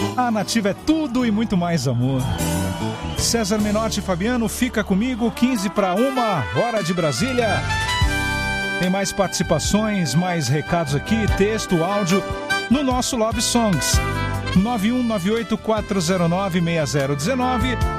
A Nativa é tudo e muito mais amor. César Menotti e Fabiano, fica comigo, 15:01, hora de Brasília. Tem mais participações, mais recados aqui, texto, áudio, no nosso Love Songs. 9198-409-6019.